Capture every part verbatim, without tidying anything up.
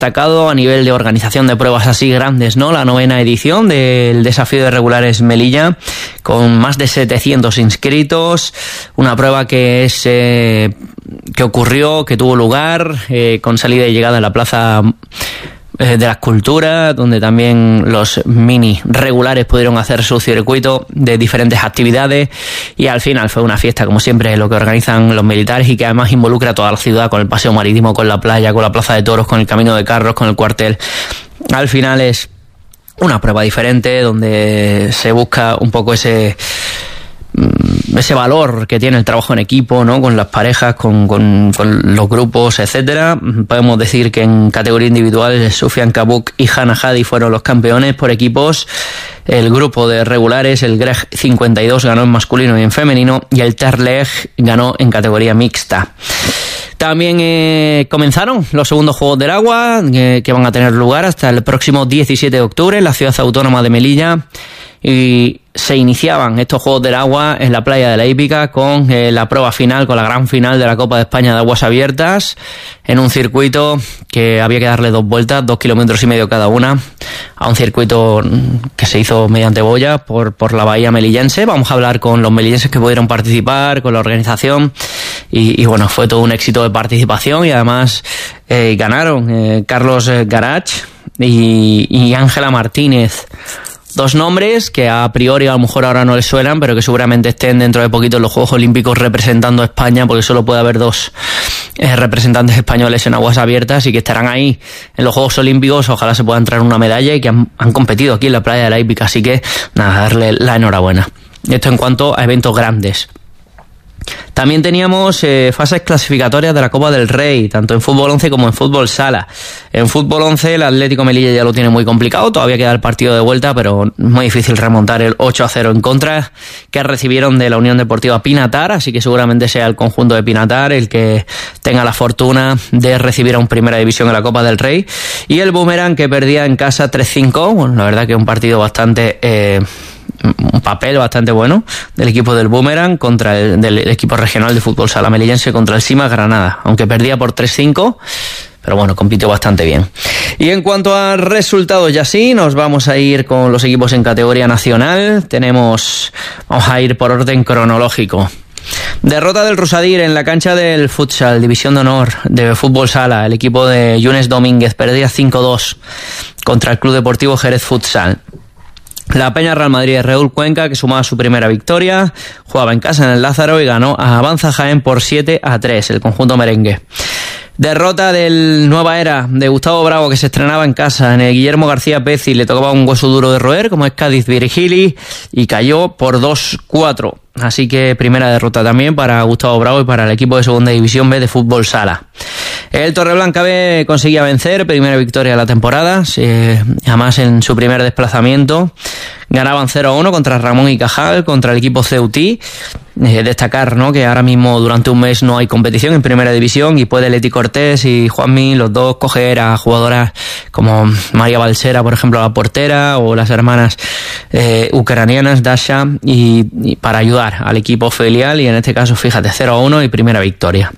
destacado a nivel de organización de pruebas así grandes, ¿no? La novena edición del Desafío de Regulares Melilla, con más de setecientos inscritos, una prueba que es eh, que ocurrió, que tuvo lugar, eh, con salida y llegada en la plaza de la Escultura, donde también los mini regulares pudieron hacer su circuito de diferentes actividades, y al final fue una fiesta, como siempre, lo que organizan los militares, y que además involucra a toda la ciudad, con el paseo marítimo, con la playa, con la plaza de toros, con el camino de carros, con el cuartel. Al final es una prueba diferente, donde se busca un poco ese ese valor que tiene el trabajo en equipo, ¿no? Con las parejas, con, con, con los grupos, etcétera. Podemos decir que en categoría individual Sufyan Kabuk y Hannah Hadi fueron los campeones. Por equipos, el grupo de regulares, el Greg cincuenta y dos, ganó en masculino y en femenino, y el Terleg ganó en categoría mixta. También eh, comenzaron los segundos Juegos del Agua, eh, que van a tener lugar hasta el próximo diecisiete de octubre en la ciudad autónoma de Melilla, y se iniciaban estos Juegos del Agua en la playa de la Hípica con eh, la prueba final, con la gran final de la Copa de España de Aguas Abiertas, en un circuito que había que darle dos vueltas, dos kilómetros y medio cada una, a un circuito que se hizo mediante boya por, por la bahía melillense. Vamos a hablar con los melillenses que pudieron participar, con la organización, y, y bueno, fue todo un éxito de participación, y además eh, ganaron eh, Carlos Garach y Ángela Martínez. Dos nombres que a priori a lo mejor ahora no les suenan, pero que seguramente estén dentro de poquito en los Juegos Olímpicos representando a España, porque solo puede haber dos eh, representantes españoles en aguas abiertas, y que estarán ahí en los Juegos Olímpicos. Ojalá se puedan traer una medalla, y que han, han competido aquí en la playa de la Hípica, así que nada, darle la enhorabuena. Esto en cuanto a eventos grandes. También teníamos eh, fases clasificatorias de la Copa del Rey, tanto en fútbol once como en fútbol sala. En fútbol once el Atlético Melilla ya lo tiene muy complicado, todavía queda el partido de vuelta, pero es muy difícil remontar el ocho a cero en contra que recibieron de la Unión Deportiva Pinatar, así que seguramente sea el conjunto de Pinatar el que tenga la fortuna de recibir a un Primera División en la Copa del Rey. Y el Boomerang, que perdía en casa tres cinco, bueno, la verdad que es un partido bastante... Eh, un papel bastante bueno del equipo del Boomerang contra el del equipo regional de fútbol sala melillense contra el Sima Granada, aunque perdía por tres cinco, pero bueno, compitió bastante bien. Y en cuanto a resultados, ya sí, nos vamos a ir con los equipos en categoría nacional. Tenemos, vamos a ir por orden cronológico. Derrota del Rosadir en la cancha del futsal, división de honor de fútbol sala. El equipo de Yunes Domínguez perdía cinco dos contra el Club Deportivo Jerez Futsal. La Peña Real Madrid de Raúl Cuenca, que sumaba su primera victoria, jugaba en casa en el Lázaro y ganó a Avanza Jaén por siete a tres, el conjunto merengue. Derrota del Nueva Era de Gustavo Bravo, que se estrenaba en casa en el Guillermo García Pezzi, le tocaba un hueso duro de roer, como es Cádiz Virgili, y cayó por dos cuatro. Así que primera derrota también para Gustavo Bravo y para el equipo de Segunda División B de fútbol sala. El Torreblanca B conseguía vencer, primera victoria de la temporada, eh, además en su primer desplazamiento. Ganaban cero a uno contra Ramón y Cajal, contra el equipo Ceutí. Eh, destacar, ¿no?, que ahora mismo durante un mes no hay competición en primera división, y puede Leti Cortés y Juanmi, los dos, coger a jugadoras como María Balsera, por ejemplo, la portera, o las hermanas eh, ucranianas Dasha, y, y para ayudar al equipo filial, y en este caso, fíjate, cero a uno y primera victoria.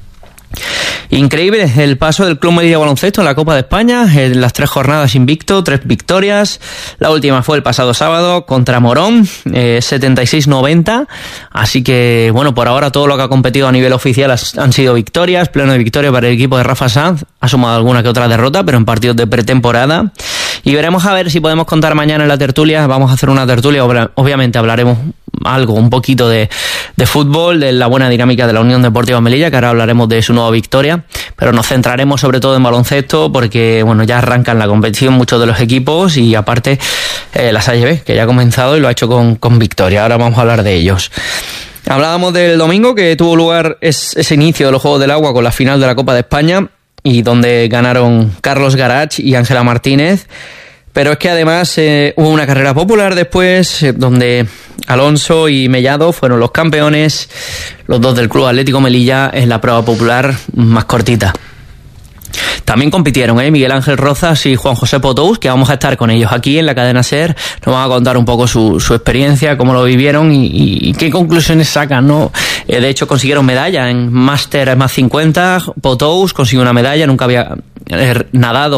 Increíble el paso del Club Melilla Baloncesto en la Copa de España, en las tres jornadas invicto, tres victorias. La última fue el pasado sábado contra Morón, eh, setenta y seis noventa. Así que, bueno, por ahora todo lo que ha competido a nivel oficial han sido victorias, pleno de victoria para el equipo de Rafa Sanz. Ha sumado alguna que otra derrota, pero en partidos de pretemporada. Y veremos a ver si podemos contar mañana en la tertulia. Vamos a hacer una tertulia, obviamente hablaremos algo, un poquito de, de fútbol, de la buena dinámica de la Unión Deportiva Melilla, que ahora hablaremos de su nueva victoria, pero nos centraremos sobre todo en baloncesto, porque bueno, ya arrancan la competición muchos de los equipos, y aparte eh, la S A Y B, que ya ha comenzado y lo ha hecho con, con victoria. Ahora vamos a hablar de ellos. Hablábamos del domingo, que tuvo lugar es, ese inicio de los Juegos del Agua con la final de la Copa de España, y donde ganaron Carlos Garach y Ángela Martínez. Pero es que además eh, hubo una carrera popular después, eh, donde Alonso y Mellado fueron los campeones, los dos del Club Atlético Melilla, en la prueba popular más cortita. También compitieron ¿eh? Miguel Ángel Rozas y Juan José Potous, que vamos a estar con ellos aquí en la cadena SER. Nos van a contar un poco su, su experiencia, cómo lo vivieron y, y, y qué conclusiones sacan, ¿no? Eh, de hecho, consiguieron medalla en Máster más cincuenta. Potous consiguió una medalla, nunca había eh, nadado